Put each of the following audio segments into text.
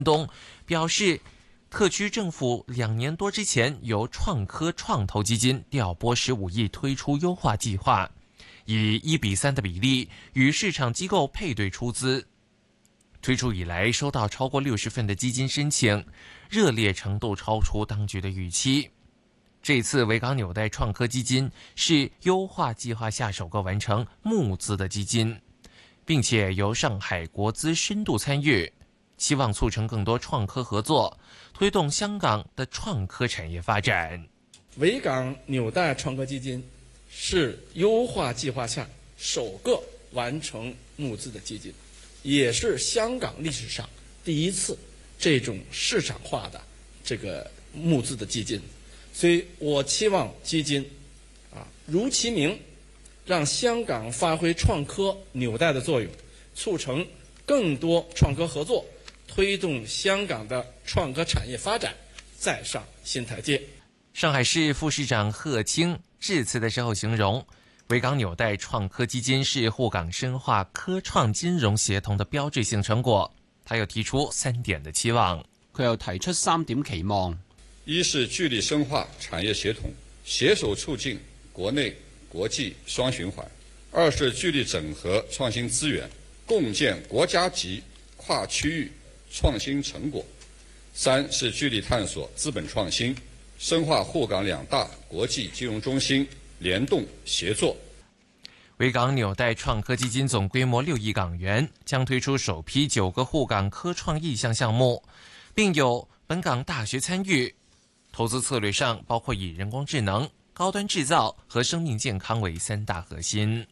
东表示，特区政府2年多之前由创科创投基金调拨15亿推出优化计划，以1:3的比例与市场机构配对出资。推出以来，收到超过60份的基金申请，热烈程度超出当局的预期。这次维港纽带创科基金是优化计划下首个完成募资的基金，并且由上海国资深度参与，期望促成更多创科合作，推动香港的创科产业发展。 维港纽带创科基金是优化计划下首个完成募资的基金，也是香港历史上第一次这种市场化的这个募资的基金。所以我期望基金如其名，让香港发挥创科纽带的作用，促成更多创科合作，推动香港的创科产业发展再上新台阶。 上海市副市长贺青致辞的时候形容，维港纽带创科基金是沪港深化科创金融協同的標誌性成果。他又提出3點的期望， 佢又提出3點期望： 一是聚力深化產業協同，攜手促進國內國際雙循環；二是聚力整合創新資源，共建國家級跨區域創新成果；三是聚力探索資本創新，深化沪港2大國際金融中心聯動協作。 維港紐帶創科基金總規模6億港元，將推出首批9個滬港科創意向項目，並有本港大學參與。投資策略上包括以人工智能、高端製造和生命健康為3大核心。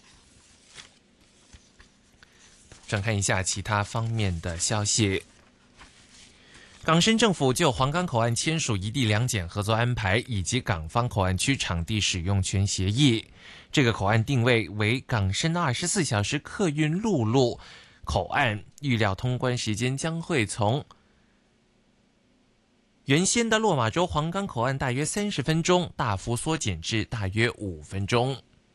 轉看一下其他方面的消息。港深政府就皇崗口岸簽署一地兩檢合作安排以及港方口岸區場地使用權協議。這個口岸定位為港深24小時客運陸路口岸，預料通關時間將會從原先的落馬洲皇崗口岸大約30分鐘，大幅縮減至大約5分鐘。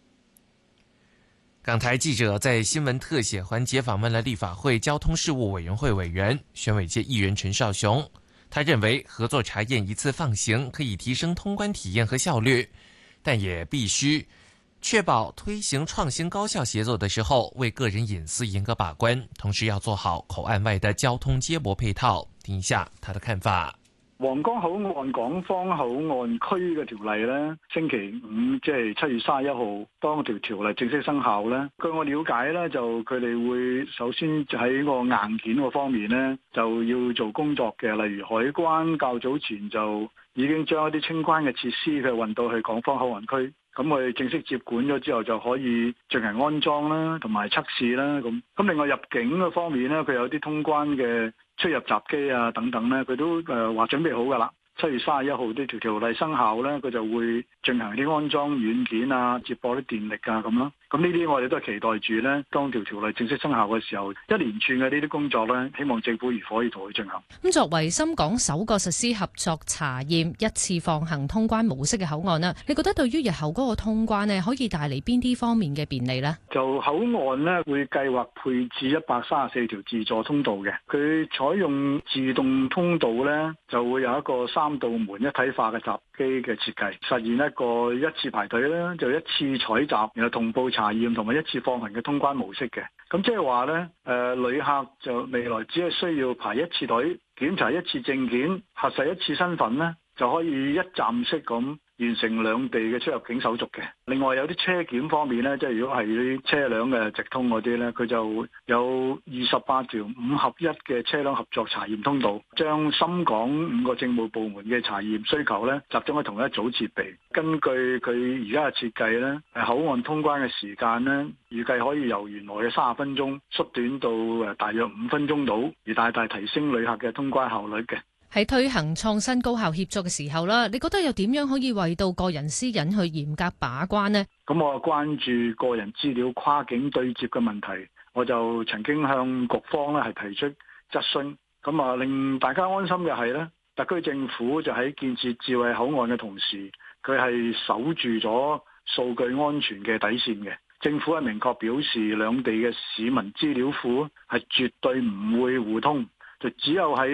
港台記者在新聞特寫環節訪問了立法會交通事務委員會委員、選委界議員陳少雄。他認為合作查驗一次放行可以提升通關體驗和效率，但也必須確保推行創新高效協作的時候為個人隱私嚴格把關，同時要做好口岸外的交通接駁配套。聽一下他的看法。 皇崗口岸港方口岸區嘅條例呢，星期5即係7月31號，當條例正式生效呢，據我了解呢，就佢哋會首先喺個硬件個方面呢，就要做工作嘅，例如海關較早前就已經將一啲清關嘅設施佢運到去港方口岸區，咁我哋正式接管咗之後就可以進行安裝啦，同埋測試啦，咁另外入境嘅方面呢，佢有啲通關嘅出入閘機啊等等咧，佢都話準備好㗎啦。7月31號呢條例生效咧，佢就會進行啲安裝軟件啊、接駁啲電力啊咁咯。咁呢啲我哋都係期待住咧，當條例正式生效嘅時候，一連串嘅呢啲工作咧，希望政府如火如荼去進行。 咁作為深港首個實施合作查驗一次放行通關模式嘅口岸啦，你覺得對於日後嗰個通關呢，可以帶嚟邊啲方面嘅便利呢？ 就口岸咧會計劃配置134條自助通道嘅，佢採用自動通道咧就會有一個3道門一體化嘅閘機嘅設計，實現一個一次排隊咧就一次採集，然後同步查驗同埋一次放行嘅通關模式嘅。咁即係話咧，旅客就未來只係需要排一次隊，檢查一次證件，核實一次身份咧，就可以一站式咁完成兩地嘅出入境手續嘅。另外有啲車檢方面咧，即係如果係啲車輛嘅直通嗰啲咧，佢就有28條5合1嘅車輛合作查驗通道，將深港5個政務部門嘅查驗需求咧集中喺同一組設備。根據佢而家嘅設計咧，口岸通關嘅時間咧，預計可以由原來嘅30分鐘縮短到大約5分鐘到，而大大提升旅客嘅通關效率嘅。 喺推行創新高效協作嘅時候啦，你覺得又點樣可以為到個人私隱去嚴格把關呢？ 咁我關注個人資料跨境對接嘅問題，我就曾經向局方咧係提出質詢。咁啊，令大家安心嘅係咧，特區政府就喺建設智慧口岸嘅同時，佢係守住咗數據安全嘅底線嘅。政府係明確表示，兩地嘅市民資料庫係絕對唔會互通。 就只有喺